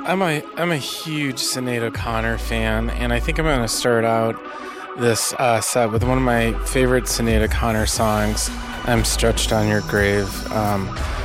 I'm a huge Sinead O'Connor fan, and I think I'm going to start out this set with one of my favorite Sinead O'Connor songs, "I'm Stretched on Your Grave."